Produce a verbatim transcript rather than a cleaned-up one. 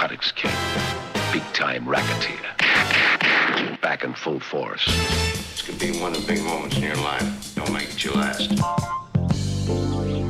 narcotics king, big-time racketeer, back in full force. This could be one of the big moments in your life. Don't make it your last.